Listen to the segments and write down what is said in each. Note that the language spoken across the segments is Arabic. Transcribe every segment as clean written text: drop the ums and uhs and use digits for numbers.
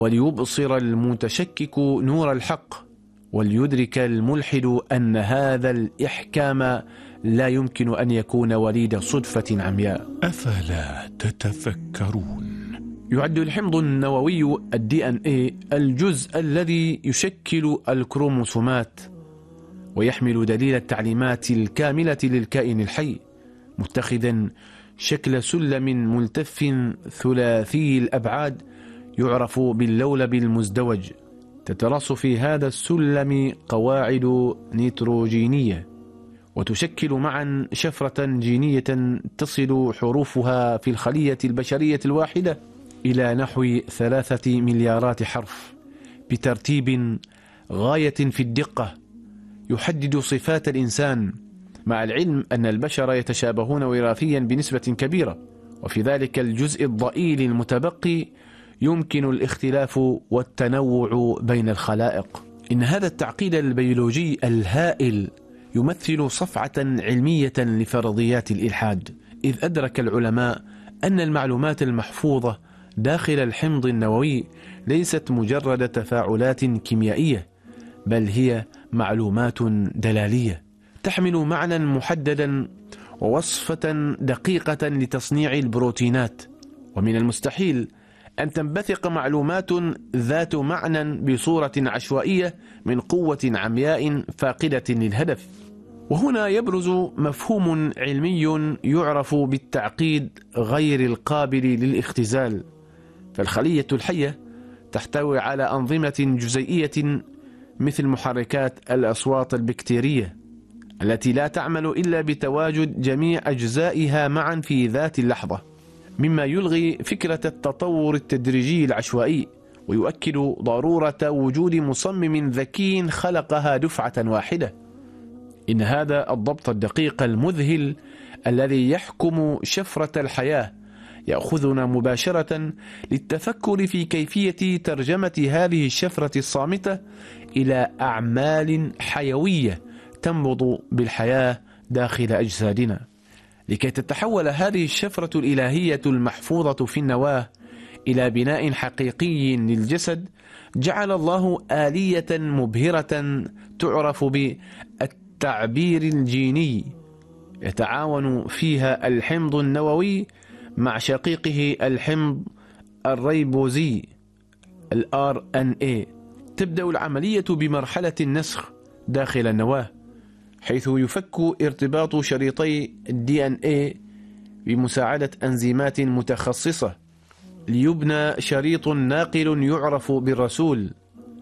وليبصر المتشكك نور الحق، وليدرك الملحد أن هذا الإحكام لا يمكن أن يكون وليد صدفة عمياء. أفلا تتفكرون؟ يعد الحمض النووي DNA الجزء الذي يشكل الكروموسومات، ويحمل دليل التعليمات الكاملة للكائن الحي، متخذا شكل سلم ملتف ثلاثي الأبعاد يعرف باللولب المزدوج. تترص في هذا السلم قواعد نيتروجينية، وتشكل معا شفرة جينية تصل حروفها في الخلية البشرية الواحدة إلى نحو 3 مليارات حرف، بترتيب غاية في الدقة يحدد صفات الإنسان، مع العلم أن البشر يتشابهون وراثيا بنسبة كبيرة، وفي ذلك الجزء الضئيل المتبقي يمكن الاختلاف والتنوع بين الخلائق. إن هذا التعقيد البيولوجي الهائل يمثل صفعة علمية لفرضيات الإلحاد، إذ أدرك العلماء أن المعلومات المحفوظة داخل الحمض النووي ليست مجرد تفاعلات كيميائية، بل هي معلومات دلالية تحمل معنى محددا ووصفة دقيقة لتصنيع البروتينات. ومن المستحيل أن تنبثق معلومات ذات معنى بصورة عشوائية من قوة عمياء فاقدة للهدف. وهنا يبرز مفهوم علمي يعرف بالتعقيد غير القابل للاختزال. فالخلية الحية تحتوي على أنظمة جزيئية مثل محركات الأصوات البكتيرية التي لا تعمل إلا بتواجد جميع أجزائها معا في ذات اللحظة، مما يلغي فكرة التطور التدريجي العشوائي، ويؤكد ضرورة وجود مصمم ذكي خلقها دفعة واحدة. إن هذا الضبط الدقيق المذهل الذي يحكم شفرة الحياة يأخذنا مباشرة للتفكر في كيفية ترجمة هذه الشفرة الصامتة إلى أعمال حيوية تنبض بالحياة داخل أجسادنا. لكي تتحول هذه الشفرة الإلهية المحفوظة في النواة إلى بناء حقيقي للجسد، جعل الله آلية مبهرة تعرف بالتعبير الجيني، يتعاون فيها الحمض النووي مع شقيقه الحمض الريبوزي RNA. تبدأ العملية بمرحلة النسخ داخل النواة، حيث يفك ارتباط شريطي DNA بمساعدة أنزيمات متخصصة ليبنى شريط ناقل يعرف بالرسول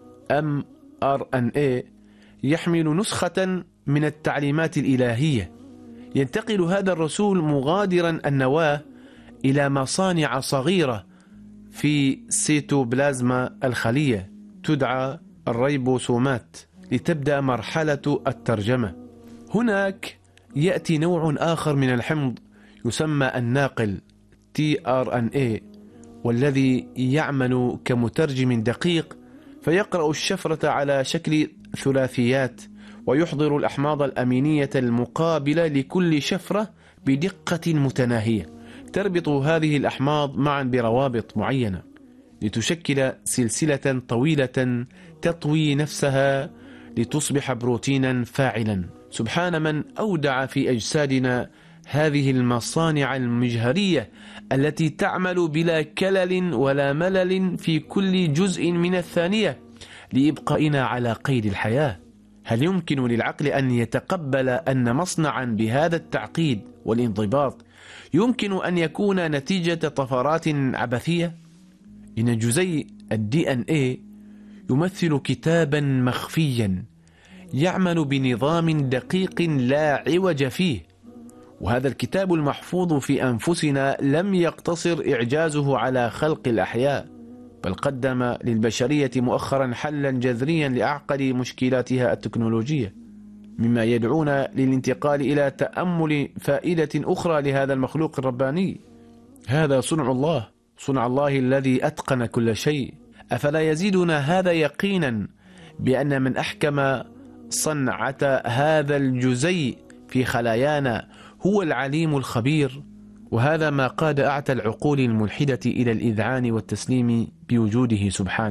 mRNA يحمل نسخة من التعليمات الإلهية. ينتقل هذا الرسول مغادرا النواة إلى مصانع صغيرة في سيتوبلازما الخلية تدعى الريبوسومات لتبدأ مرحلة الترجمة. هناك يأتي نوع آخر من الحمض يسمى الناقل tRNA، والذي يعمل كمترجم دقيق، فيقرأ الشفرة على شكل ثلاثيات ويحضر الأحماض الأمينية المقابلة لكل شفرة بدقة متناهية. تربط هذه الأحماض معا بروابط معينة لتشكل سلسلة طويلة تطوي نفسها لتصبح بروتينا فاعلا. سبحان من أودع في أجسادنا هذه المصانع المجهرية التي تعمل بلا كلل ولا ملل في كل جزء من الثانية لإبقائنا على قيد الحياة. هل يمكن للعقل أن يتقبل أن مصنعا بهذا التعقيد والانضباط يمكن أن يكون نتيجة طفرات عبثية؟ إن جزيء DNA يمثل كتابا مخفيا يعمل بنظام دقيق لا عوج فيه، وهذا الكتاب المحفوظ في أنفسنا لم يقتصر إعجازه على خلق الأحياء، بل قدم للبشرية مؤخرا حلا جذريا لأعقد مشكلاتها التكنولوجية، مما يدعونا للانتقال إلى تأمل فائدة أخرى لهذا المخلوق الرباني. هذا صنع الله، صنع الله الذي أتقن كل شيء. أفلا يزيدنا هذا يقينا بأن من أحكم صنعة هذا الجزيء في خلايانا هو العليم الخبير؟ وهذا ما قاد أعتى العقول الملحدة إلى الإذعان والتسليم بوجوده سبحانه.